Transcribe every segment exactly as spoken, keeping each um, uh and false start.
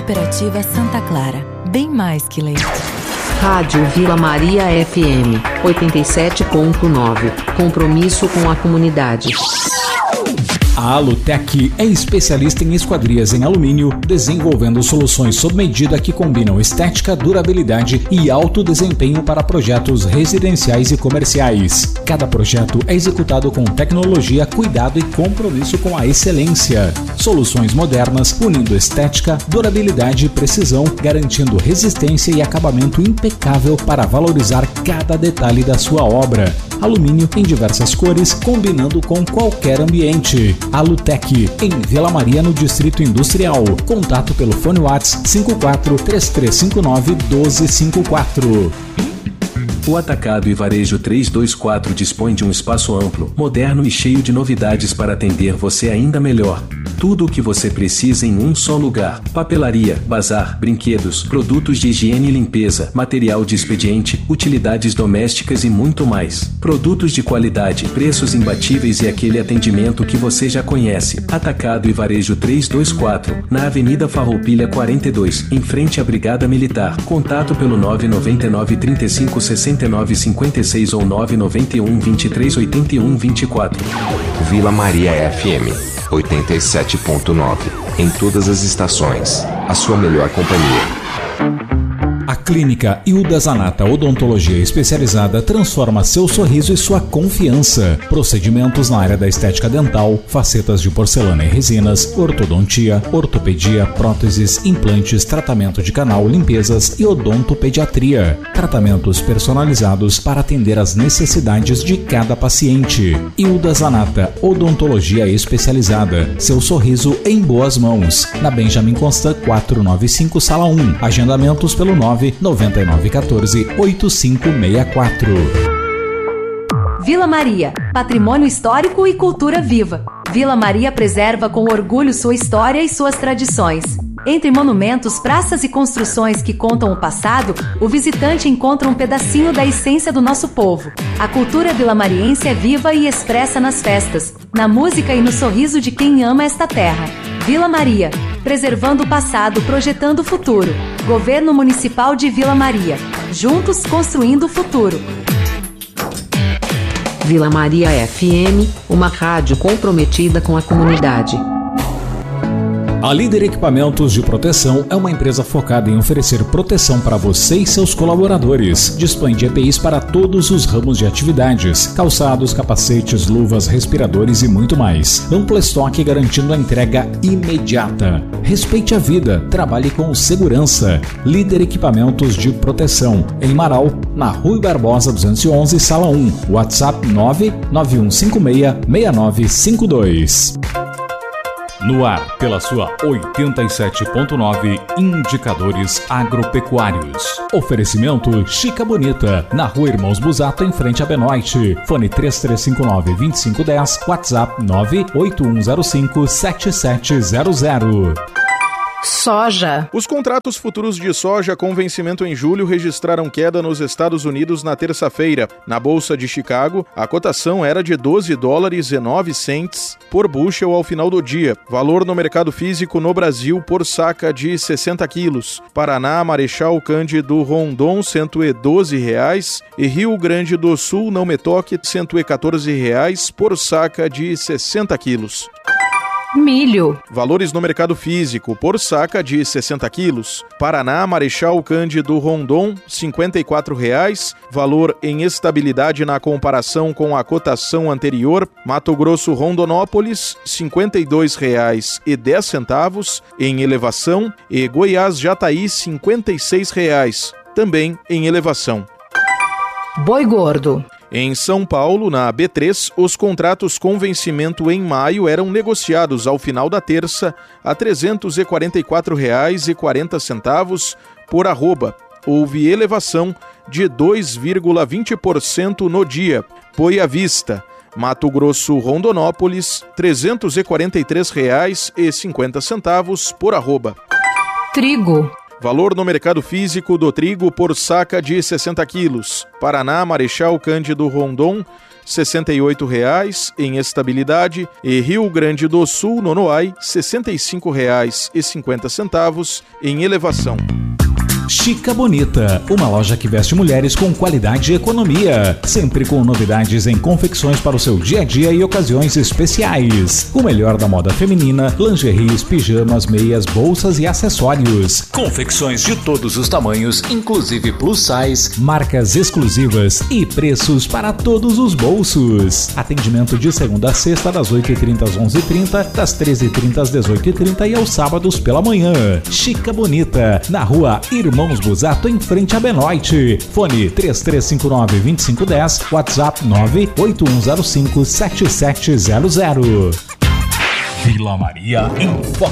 Cooperativa Santa Clara, bem mais que leite. Rádio Vila Maria F M, oitenta e sete ponto nove. Compromisso com a comunidade. A Alutec é especialista em esquadrias em alumínio, desenvolvendo soluções sob medida que combinam estética, durabilidade e alto desempenho para projetos residenciais e comerciais. Cada projeto é executado com tecnologia, cuidado e compromisso com a excelência. Soluções modernas, unindo estética, durabilidade e precisão, garantindo resistência e acabamento impecável para valorizar cada detalhe da sua obra. Alumínio em diversas cores, combinando com qualquer ambiente. Alutec, em Vila Maria, no Distrito Industrial. Contato pelo fone WhatsApp cinco quatro três três cinco nove um dois cinco quatro. O Atacado e Varejo trezentos e vinte e quatro dispõe de um espaço amplo, moderno e cheio de novidades para atender você ainda melhor. Tudo o que você precisa em um só lugar. Papelaria, bazar, brinquedos, produtos de higiene e limpeza, material de expediente, utilidades domésticas e muito mais. Produtos de qualidade, preços imbatíveis e aquele atendimento que você já conhece. Atacado e Varejo trezentos e vinte e quatro, na Avenida Farroupilha quarenta e dois, em frente à Brigada Militar. Contato pelo nove nove nove, três cinco, seis nove cinco seis ou nove nove um, vinte e três, oitenta e um, vinte e quatro. Vila Maria F M, oitenta e sete ponto nove. Em todas as estações, a sua melhor companhia. A Clínica Hilda Zanata Odontologia Especializada transforma seu sorriso e sua confiança. Procedimentos na área da estética dental, facetas de porcelana e resinas, ortodontia, ortopedia, próteses, implantes, tratamento de canal, limpezas e odontopediatria. Tratamentos personalizados para atender às necessidades de cada paciente. Hilda Zanata Odontologia Especializada. Seu sorriso em boas mãos. Na Benjamin Constant quatrocentos e noventa e cinco, Sala um. Agendamentos pelo nove nove nove um quatro, oito cinco seis quatro. Vila Maria, patrimônio histórico e cultura viva. Vila Maria preserva com orgulho sua história e suas tradições. Entre monumentos, praças e construções que contam o passado, o visitante encontra um pedacinho da essência do nosso povo. A cultura vilamariense é viva e expressa nas festas, na música e no sorriso de quem ama esta terra. Vila Maria, preservando o passado, projetando o futuro. Governo Municipal de Vila Maria. Juntos construindo o futuro. Vila Maria F M, uma rádio comprometida com a comunidade. A Líder Equipamentos de Proteção é uma empresa focada em oferecer proteção para você e seus colaboradores. Dispõe de E P Is para todos os ramos de atividades, calçados, capacetes, luvas, respiradores e muito mais. Amplo estoque garantindo a entrega imediata. Respeite a vida, trabalhe com segurança. Líder Equipamentos de Proteção, em Marau, na Rui Barbosa duzentos e onze, Sala um. WhatsApp nove nove um cinco seis, seis nove cinco dois. No ar, pela sua oitenta e sete ponto nove, Indicadores Agropecuários. Oferecimento Chica Bonita, na Rua Irmãos Busato, em frente a Benoite. Fone três três cinco nove, dois cinco um zero, WhatsApp nove oito um zero cinco, sete sete zero zero. Soja. Os contratos futuros de soja com vencimento em julho registraram queda nos Estados Unidos na terça-feira. Na Bolsa de Chicago, a cotação era de doze dólares e nove centes por bushel ao final do dia. Valor no mercado físico no Brasil por saca de sessenta quilos. Paraná, Marechal Cândido Rondon, cento e doze reais. E Rio Grande do Sul, Não Me Toque, cento e quatorze reais por saca de sessenta quilos. Milho. Valores no mercado físico por saca de sessenta quilos. Paraná, Marechal Cândido Rondon, cinquenta e quatro reais. Valor em estabilidade na comparação com a cotação anterior. Mato Grosso, Rondonópolis, cinquenta e dois reais e dez centavos em elevação. E Goiás, Jataí, cinquenta e seis reais, também em elevação. Boi gordo. Em São Paulo, na B três, os contratos com vencimento em maio eram negociados ao final da terça a trezentos e quarenta e quatro reais e quarenta centavos por arroba. Houve elevação de dois vírgula vinte por cento no dia. Boi à vista. Mato Grosso, Rondonópolis, trezentos e quarenta e três reais e cinquenta centavos por arroba. Trigo. Valor no mercado físico do trigo por saca de sessenta quilos. Paraná, Marechal Cândido Rondon, sessenta e oito reais em estabilidade, e Rio Grande do Sul, Nonoai, sessenta e cinco reais e cinquenta centavos em elevação. Chica Bonita, uma loja que veste mulheres com qualidade e economia, sempre com novidades em confecções para o seu dia a dia e ocasiões especiais. O melhor da moda feminina, lingeries, pijamas, meias, bolsas e acessórios. Confecções de todos os tamanhos, inclusive plus size, marcas exclusivas e preços para todos os bolsos. Atendimento de segunda a sexta, das oito e trinta às onze e trinta, das treze e trinta às dezoito e trinta e aos sábados pela manhã. Chica Bonita, na rua Irmão Irmãos Busato, em frente a Benoit. Fone três três cinco nove, dois cinco um zero, WhatsApp nove oito um zero cinco, sete sete zero zero. Vila Maria em Foco.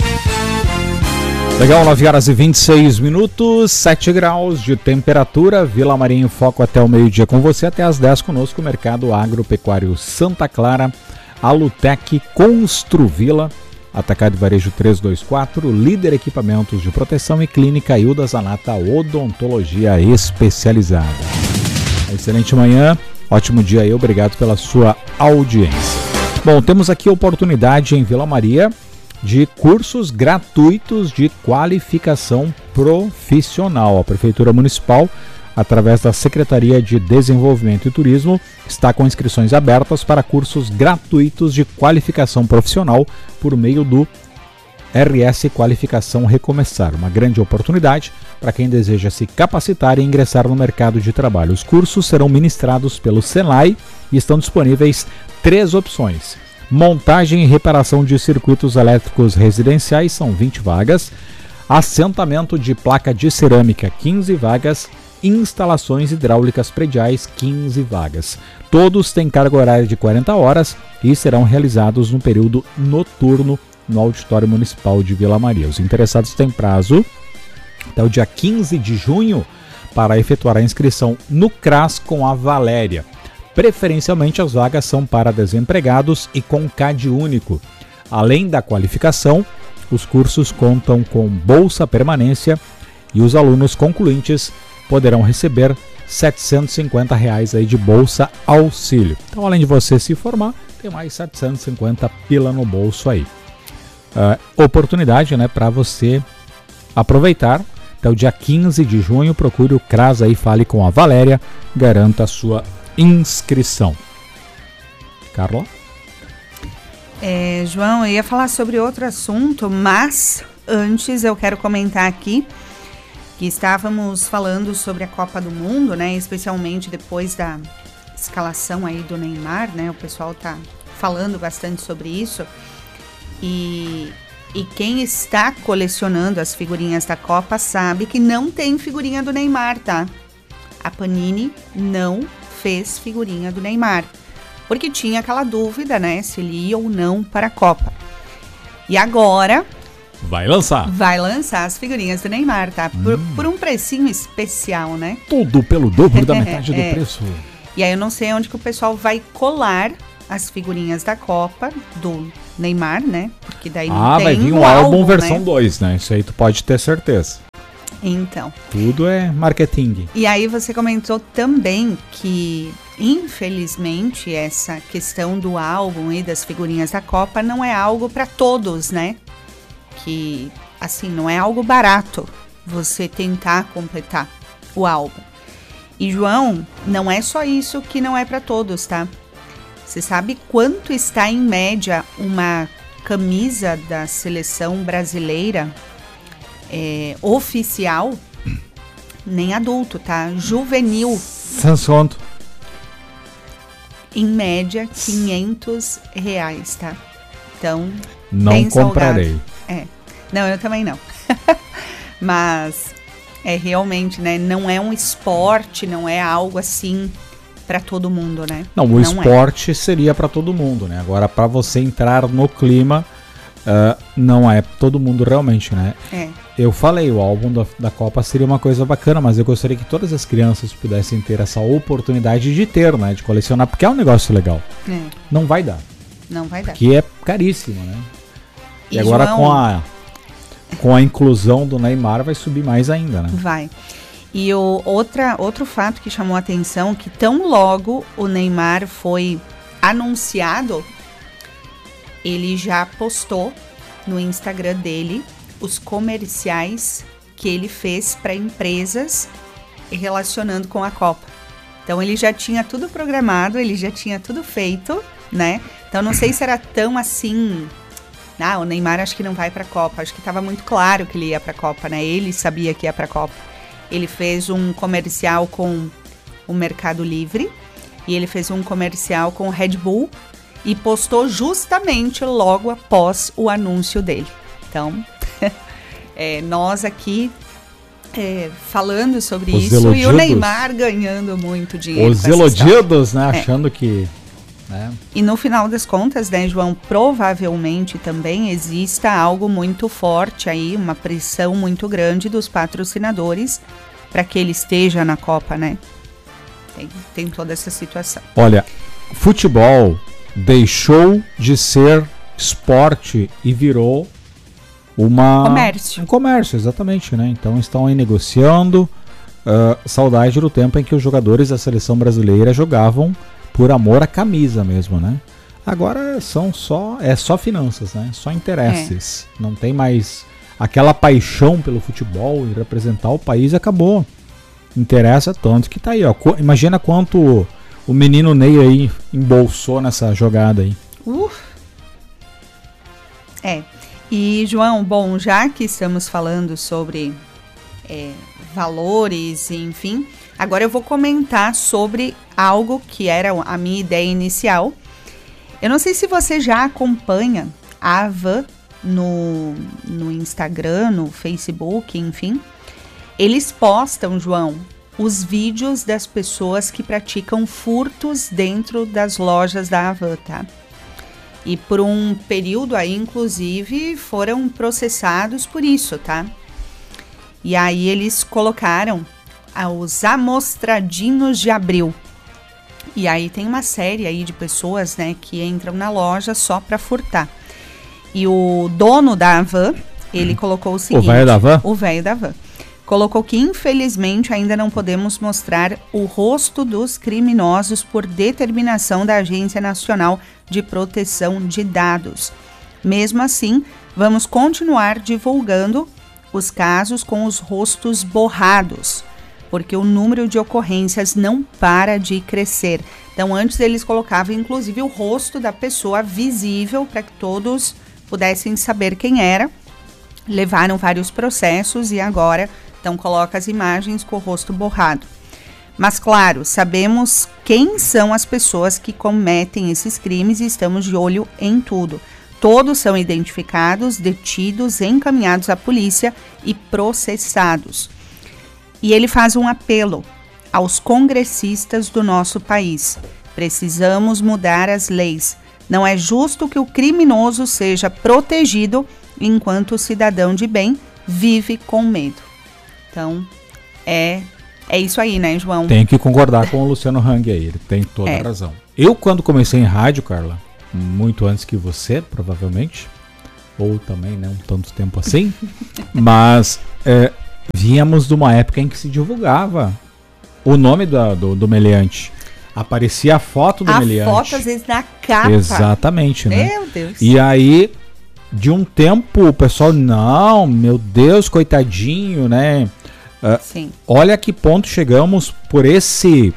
Legal, nove horas e vinte e seis minutos, sete graus de temperatura. Vila Maria em Foco até o meio-dia com você, até às dez conosco. Mercado Agropecuário Santa Clara, Alutec, Construvila, Atacado e Varejo trezentos e vinte e quatro, Líder Equipamentos de Proteção e Clínica Hilda Zanata Odontologia Especializada. Excelente manhã, ótimo dia aí, obrigado pela sua audiência. Bom, temos aqui a oportunidade em Vila Maria de cursos gratuitos de qualificação profissional. A Prefeitura Municipal, através da Secretaria de Desenvolvimento e Turismo, está com inscrições abertas para cursos gratuitos de qualificação profissional por meio do R S Qualificação Recomeçar. Uma grande oportunidade para quem deseja se capacitar e ingressar no mercado de trabalho. Os cursos serão ministrados pelo Senai e estão disponíveis três opções. Montagem e reparação de circuitos elétricos residenciais, são vinte vagas. Assentamento de placa de cerâmica, quinze vagas. Instalações hidráulicas prediais, quinze vagas. Todos têm carga horária de quarenta horas e serão realizados no período noturno no Auditório Municipal de Vila Maria. Os interessados têm prazo até o dia quinze de junho para efetuar a inscrição no CRAS com a Valéria. Preferencialmente as vagas são para desempregados e com C A D único. Além da qualificação, os cursos contam com bolsa permanência e os alunos concluintes poderão receber setecentos e cinquenta reais aí de bolsa auxílio. Então, além de você se formar, tem mais setecentos e cinquenta pila no bolso aí. Uh, oportunidade, né, para você aproveitar. Até o dia quinze de junho, procure o CRAS aí, fale com a Valéria, garanta a sua inscrição. Carla? É, João, eu ia falar sobre outro assunto, mas antes eu quero comentar aqui que estávamos falando sobre a Copa do Mundo, né, especialmente depois da escalação aí do Neymar, né, o pessoal tá falando bastante sobre isso, e, e quem está colecionando as figurinhas da Copa sabe que não tem figurinha do Neymar, tá? A Panini não fez figurinha do Neymar, porque tinha aquela dúvida, né, se ele ia ou não para a Copa. E agora vai lançar. Vai lançar as figurinhas do Neymar, tá? Por, hum. por um precinho especial, né? Tudo pelo dobro da metade é. do preço. E aí eu não sei onde que o pessoal vai colar as figurinhas da Copa do Neymar, né? Porque daí não ah, tem vai vir um álbum, álbum versão dois, né? Isso aí tu pode ter certeza. Então. Tudo é marketing. E aí você comentou também que, infelizmente, essa questão do álbum e das figurinhas da Copa não é algo para todos, né? Que, assim, não é algo barato você tentar completar o álbum. E, João, não é só isso que não é para todos, tá? Você sabe quanto está, em média, uma camisa da seleção brasileira é, oficial? Nem adulto, tá? Juvenil. Sançonto. Em média, quinhentos reais, tá? Então, não bem comprarei. Salgado. É. Não, eu também não. Mas é realmente, né? Não é um esporte, não é algo assim para todo mundo, né? Não, o não esporte é. seria para todo mundo, né? Agora, para você entrar no clima, uh, não é todo mundo realmente, né? É. Eu falei, o álbum da, da Copa seria uma coisa bacana, mas eu gostaria que todas as crianças pudessem ter essa oportunidade de ter, né? De colecionar, porque é um negócio legal. É. Não vai dar. Não vai dar. Porque é caríssimo, né? E, e agora João, com a com a inclusão do Neymar vai subir mais ainda, né? Vai. E o, outra, outro fato que chamou a atenção, que tão logo o Neymar foi anunciado, ele já postou no Instagram dele os comerciais que ele fez para empresas relacionando com a Copa. Então ele já tinha tudo programado, ele já tinha tudo feito, né? Então não sei se era tão assim... Ah, o Neymar acho que não vai para a Copa. Acho que estava muito claro que ele ia para a Copa, né? Ele sabia que ia para a Copa. Ele fez um comercial com o Mercado Livre e ele fez um comercial com o Red Bull e postou justamente logo após o anúncio dele. Então, é, nós aqui é, falando sobre Os isso elogidos. E o Neymar ganhando muito dinheiro. Os elogidos, né? É. Achando que... Né? E no final das contas, né, João, provavelmente também exista algo muito forte aí, uma pressão muito grande dos patrocinadores para que ele esteja na Copa, né? Tem, tem toda essa situação. Olha, futebol deixou de ser esporte e virou uma... Comércio. Um comércio, exatamente, né? Então estão aí negociando. Uh, saudade do tempo em que os jogadores da seleção brasileira jogavam por amor à camisa mesmo, né? Agora são só, é só finanças, né? Só interesses. É. Não tem mais aquela paixão pelo futebol e representar o país, acabou. Interessa tanto que tá aí, ó. Imagina quanto o menino Ney aí embolsou nessa jogada aí. Uh. É. E, João, bom, já que estamos falando sobre é, valores, enfim, agora eu vou comentar sobre algo que era a minha ideia inicial. Eu não sei se você já acompanha a Havan no, no Instagram, no Facebook, enfim. Eles postam, João, os vídeos das pessoas que praticam furtos dentro das lojas da Havan, tá? E por um período aí, inclusive, foram processados por isso, tá? E aí eles colocaram os amostradinhos de abril. E aí tem uma série aí de pessoas, né, que entram na loja só para furtar. E o dono da Havan, ele hum. colocou o seguinte... O velho da Havan? O velho da Havan. Colocou que, infelizmente, ainda não podemos mostrar o rosto dos criminosos por determinação da Agência Nacional de Proteção de Dados. Mesmo assim, vamos continuar divulgando os casos com os rostos borrados, porque o número de ocorrências não para de crescer. Então, antes eles colocavam, inclusive, o rosto da pessoa visível para que todos pudessem saber quem era. Levaram vários processos e agora, então, coloca as imagens com o rosto borrado. Mas, claro, sabemos quem são as pessoas que cometem esses crimes e estamos de olho em tudo. Todos são identificados, detidos, encaminhados à polícia e processados. E ele faz um apelo aos congressistas do nosso país. Precisamos mudar as leis. Não é justo que o criminoso seja protegido enquanto o cidadão de bem vive com medo. Então, é, é isso aí, né, João? Tem que concordar com o Luciano Hang aí, ele tem toda é. a razão. Eu, quando comecei em rádio, Carla, muito antes que você, provavelmente, ou também, né, um tanto tempo assim, mas... É, víamos de uma época em que se divulgava o nome do, do, do meliante. Aparecia a foto do a meliante. A foto, às vezes, na capa. Exatamente, né? Meu Deus. E aí, de um tempo, o pessoal, não, meu Deus, coitadinho, né? Uh, Sim. Olha a que ponto chegamos por esse...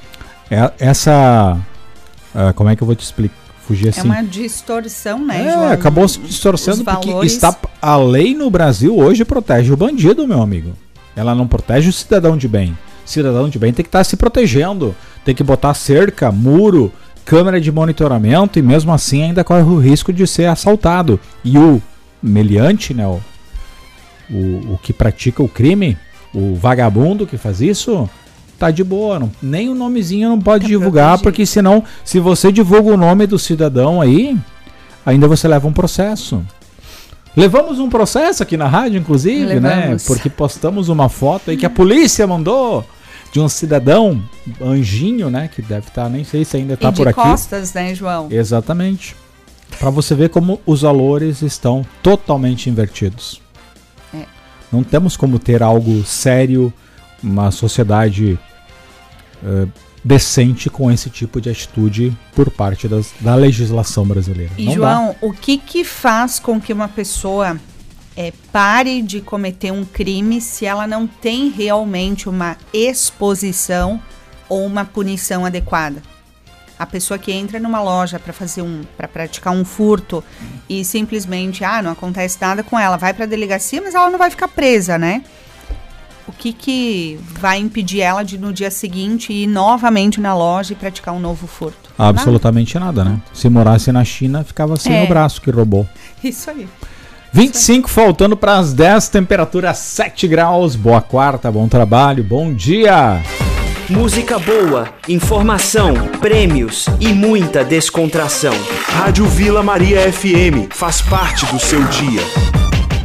Essa... Uh, como é que eu vou te explicar? Fugir assim. É uma distorção, né, é, João? acabou se distorcendo porque valores... está, a lei no Brasil hoje protege o bandido, meu amigo. Ela não protege o cidadão de bem. Cidadão de bem tem que estar se protegendo, tem que botar cerca, muro, câmera de monitoramento e mesmo assim ainda corre o risco de ser assaltado. E o meliante, né, o, o, o que pratica o crime, o vagabundo que faz isso... Tá de boa, não, nem o nomezinho não pode é divulgar, protegido. Porque senão, se você divulga o nome do cidadão aí, ainda você leva um processo. Levamos um processo aqui na rádio, inclusive, Levamos. né? Porque postamos uma foto aí que a polícia mandou de um cidadão, anjinho, né? Que deve estar, nem sei se ainda tá por aqui. E de costas, né, João? Exatamente. Para você ver como os valores estão totalmente invertidos. Não temos como ter algo sério, uma sociedade uh, decente com esse tipo de atitude por parte das, da legislação brasileira. E não João, dá. o que que faz com que uma pessoa é, pare de cometer um crime se ela não tem realmente uma exposição ou uma punição adequada? A pessoa que entra numa loja para fazer um, para praticar um furto e simplesmente, ah, não acontece nada com ela, vai para a delegacia, mas ela não vai ficar presa, né? O que que vai impedir ela de no dia seguinte ir novamente na loja e praticar um novo furto? Absolutamente nada, nada, né? Se morasse na China, ficava sem é. o braço que roubou. Isso aí. vinte e cinco Isso aí. Faltando para as dez, temperatura sete graus. Boa quarta, bom trabalho, bom dia. Música boa, informação, prêmios e muita descontração. Rádio Vila Maria F M faz parte do seu dia.